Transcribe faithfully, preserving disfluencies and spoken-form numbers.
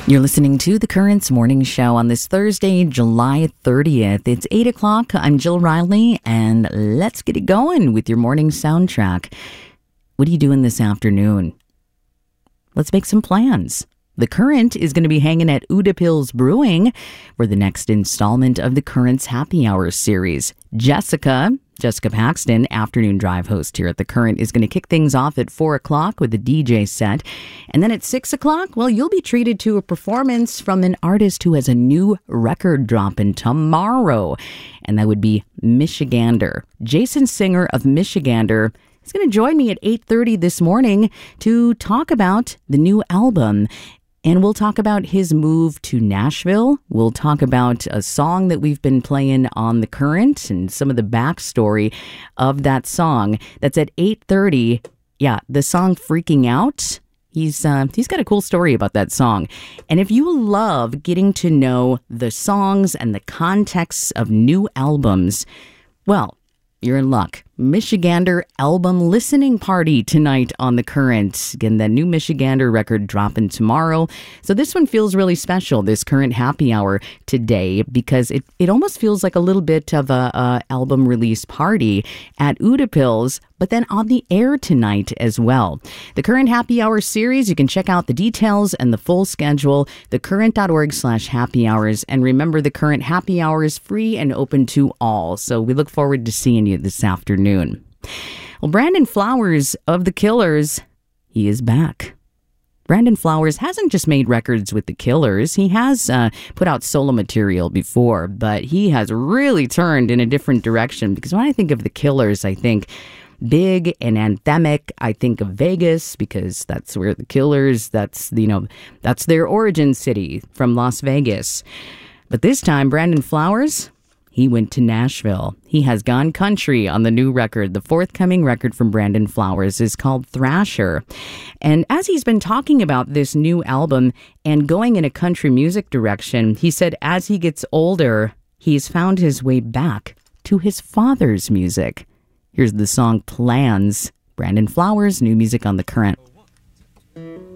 You're listening to The Currents Morning Show on this Thursday, July thirtieth. It's eight o'clock. I'm Jill Riley, and let's get it going with your morning soundtrack. What are you doing this afternoon? Let's make some plans. The Current is going to be hanging at Udapils Brewing for the next installment of the Currents Happy Hour series. Jessica, Jessica Paxton, afternoon drive host here at The Current, is going to kick things off at four o'clock with a D J set. And then at six o'clock, well, you'll be treated to a performance from an artist who has a new record dropping tomorrow. And that would be Michigander. Jason Singer of Michigander is going to join me at eight thirty this morning to talk about the new album. And we'll talk about his move to Nashville. We'll talk about a song that we've been playing on The Current and some of the backstory of that song. That's at eight thirty. Yeah, the song Freaking Out. He's uh, he's got a cool story about that song. And if you love getting to know the songs and the contexts of new albums, well, you're in luck. Michigander album listening party tonight on The Current. Again, that new Michigander record dropping tomorrow. So this one feels really special, this Current Happy Hour today, because it, it almost feels like a little bit of a, a album release party at Udapils, but then on the air tonight as well. The Current Happy Hour series, you can check out the details and the full schedule, thecurrent.org slash happy hours. And remember, the Current Happy Hour is free and open to all. So we look forward to seeing you this afternoon. Well, Brandon Flowers of The Killers, he is back. Brandon Flowers hasn't just made records with The Killers. He has uh, put out solo material before, but he has really turned in a different direction, because when I think of The Killers, I think big and anthemic. I think of Vegas, because that's where The Killers, that's, you know, that's their origin city, from Las Vegas. But this time, Brandon Flowers, he went to Nashville. He has gone country on the new record. The forthcoming record from Brandon Flowers is called Thrasher. And as he's been talking about this new album and going in a country music direction, he said as he gets older, he's found his way back to his father's music. Here's the song Plans. Brandon Flowers, new music on The Current.